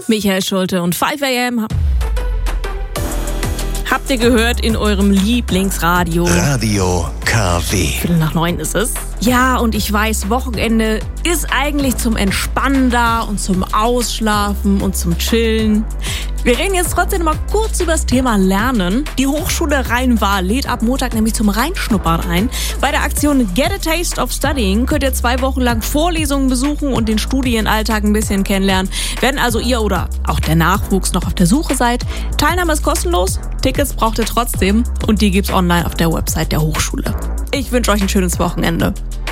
Michael Schulte und 5 AM. Habt ihr gehört in eurem Lieblingsradio? Radio KW. 8:45 ist es. Ja, und ich weiß, Wochenende ist eigentlich zum Entspannen da und zum Ausschlafen und zum Chillen. Wir reden jetzt trotzdem mal kurz über das Thema Lernen. Die Hochschule Rhein-Waal lädt ab Montag nämlich zum Reinschnuppern ein. Bei der Aktion Get a Taste of Studying könnt ihr 2 Wochen lang Vorlesungen besuchen und den Studienalltag ein bisschen kennenlernen. Wenn also ihr oder auch der Nachwuchs noch auf der Suche seid, Teilnahme ist kostenlos, Tickets braucht ihr trotzdem und die gibt's online auf der Website der Hochschule. Ich wünsche euch ein schönes Wochenende.